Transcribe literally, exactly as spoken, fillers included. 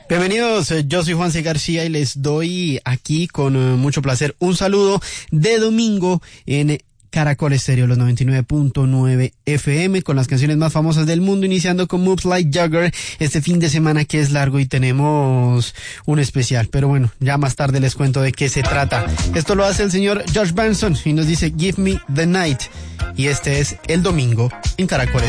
Bienvenidos, yo soy Juan C. García y les doy aquí con uh, mucho placer un saludo de domingo en Caracol Estéreo, los noventa y nueve punto nueve F M, con las canciones más famosas del mundo, iniciando con Moves Like Jagger, este fin de semana que es largo y tenemos un especial, pero bueno, ya más tarde les cuento de qué se trata. Esto lo hace el señor George Benson y nos dice Give Me the Night, y este es el domingo en Caracol Estéreo.